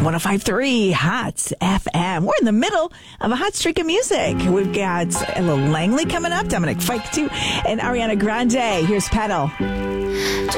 105.3 Hot FM. We're in the middle of a hot streak of music. We've got Ella Langley coming up, Dominic Fike too, and Ariana Grande. Here's Pedal.